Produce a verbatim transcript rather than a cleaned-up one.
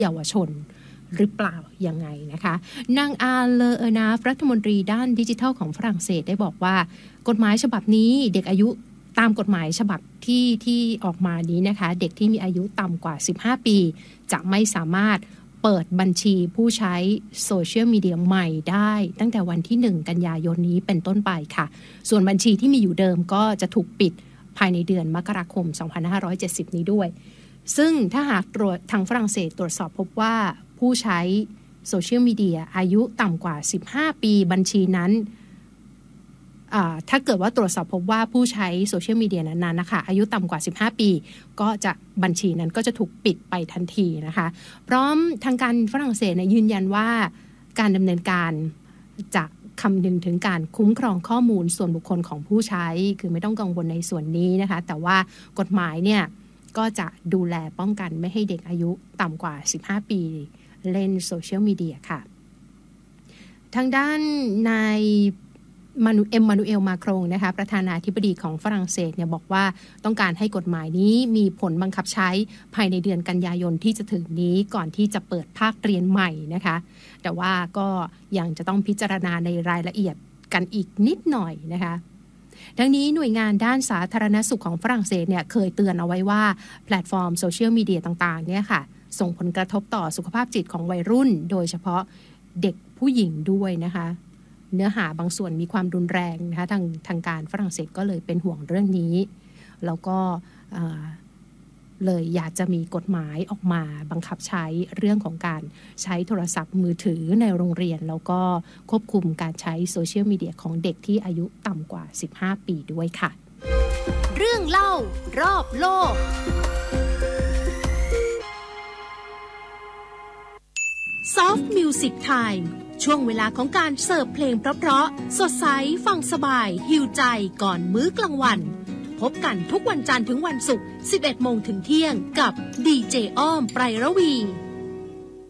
เยาวชนหรือเปล่ายังไงนะคะนางอาเลอร์นาฟรัฐมนตรีด้านดิจิทัลของฝรั่งเศสได้บอกว่ากฎหมายฉบับนี้เด็กอายุตามกฎหมายฉบับที่ที่ออกมานี้นะคะเด็กที่มีอายุต่ำกว่าสิบห้าปีจะไม่สามารถเปิดบัญชีผู้ใช้โซเชียลมีเดียใหม่ได้ตั้งแต่วันที่หนึ่งกันยายนนี้เป็นต้นไปค่ะส่วนบัญชีที่มีอยู่เดิมก็จะถูกปิดภายในเดือนมกราคมสองพันห้าร้อยเจ็ดสิบนี้ด้วยซึ่งถ้าหากตรวจทางฝรั่งเศสตรวจสอบพบว่าผู้ใช้โซเชียลมีเดียอายุต่ำกว่าสิบห้าปีบัญชีนั้นถ้าเกิดว่าตรวจสอบพบว่าผู้ใช้โซเชียลมีเดียนั้นๆนะคะอายุต่ำกว่าสิบห้าปีก็จะบัญชีนั้นก็จะถูกปิดไปทันทีนะคะพร้อมทางการฝรั่งเศสยืนยันว่าการดำเนินการจะคำนึงถึงการคุ้มครองข้อมูลส่วนบุคคลของผู้ใช้คือไม่ต้องกังวลในส่วนนี้นะคะแต่ว่ากฎหมายเนี่ยก็จะดูแลป้องกันไม่ให้เด็กอายุต่ำกว่าสิบห้าปีเล่นโซเชียลมีเดียค่ะทางด้านนายมานูเอ็มมานูเอลมาครงนะคะประธานาธิบดีของฝรั่งเศสเนี่ยบอกว่าต้องการให้กฎหมายนี้มีผลบังคับใช้ภายในเดือนกันยายนที่จะถึงนี้ก่อนที่จะเปิดภาคเรียนใหม่นะคะแต่ว่าก็ยังจะต้องพิจารณาในรายละเอียดกันอีกนิดหน่อยนะคะทั้งนี้หน่วยงานด้านสาธารณสุขของฝรั่งเศสเนี่ยเคยเตือนเอาไว้ว่าแพลตฟอร์มโซเชียลมีเดียต่างๆเนี่ยค่ะส่งผลกระทบต่อสุขภาพจิตของวัยรุ่นโดยเฉพาะเด็กผู้หญิงด้วยนะคะเนื้อหาบางส่วนมีความรุนแรงนะคะทางทางการฝรั่งเศสก็เลยเป็นห่วงเรื่องนี้แล้วก็เลยอยากจะมีกฎหมายออกมาบังคับใช้เรื่องของการใช้โทรศัพท์มือถือในโรงเรียนแล้วก็ควบคุมการใช้โซเชียลมีเดียของเด็กที่อายุต่ำกว่าสิบห้าปีด้วยค่ะเรื่องเล่ารอบโลกSoft Music Time ช่วงเวลาของการเสิร์ฟเพลงเพราะๆสดใสฟังสบายหิวใจก่อนมื้อกลางวันพบกันทุกวันจันทร์ถึงวันศุกร์ สิบเอ็ดโมงถึงเที่ยงกับดีเจอ้อมไพรระวี